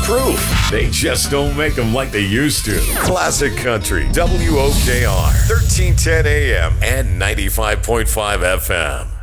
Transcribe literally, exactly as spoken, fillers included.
improve. They just don't make them like they used to. Classic Country, W O K R, thirteen ten A M and ninety-five point five F M.